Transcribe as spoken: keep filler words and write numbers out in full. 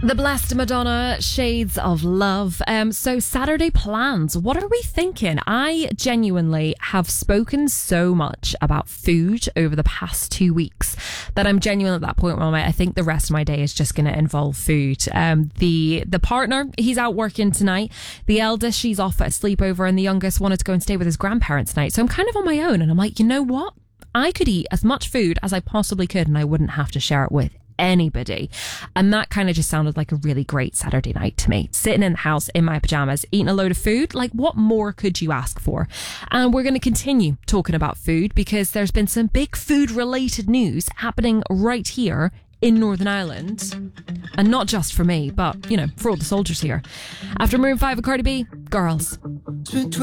The Blessed Madonna, Shades of Love. Um, so Saturday plans, what are we thinking? I genuinely have spoken so much about food over the past two weeks that I'm genuinely at that point where I think the rest of my day is just going to involve food. Um, the the partner, he's out working tonight. The eldest, she's off at a sleepover, and the youngest wanted to go and stay with his grandparents tonight. So I'm kind of on my own, and I'm like, you know what? I could eat as much food as I possibly could, and I wouldn't have to share it with anybody. And that kind of just sounded like a really great Saturday night to me. Sitting in the house in my pajamas, eating a load of food. Like, what more could you ask for? And we're going to continue talking about food because there's been some big food related news happening right here in Northern Ireland. And not just for me, but, you know, for all the soldiers here. After Maroon five and Cardi B, Girls.